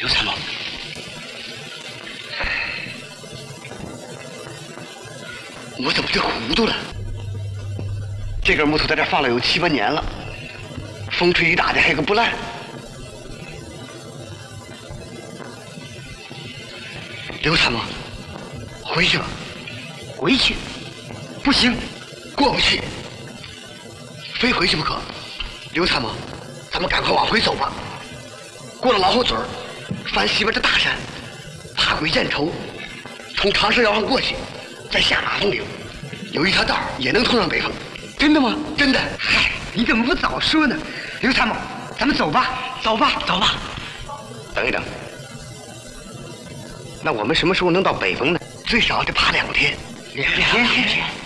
刘参谋，我怎么就糊涂了？这根木头在这放了有7、8年了，风吹雨打的还有个不烂。刘参谋，回去吧。回去？不行，过不去，非回去不可。刘参谋，咱们赶快往回走吧。过了老虎嘴儿，翻西边的大山，爬过燕愁，从长蛇窑上过去，再下马蜂岭，有一条道也能通上北方。真的吗？真的。嗨，你怎么不早说呢？刘参谋，咱们走吧，走吧，走吧。等一等，那我们什么时候能到北峰呢？最少得爬2天。2天。